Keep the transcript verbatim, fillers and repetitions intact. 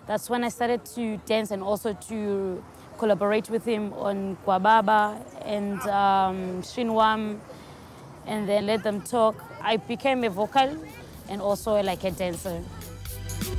That's when I started to dance and also to collaborate with him on Kwababa and um, Shinwam, and then let them talk. I became a vocal and also like a dancer.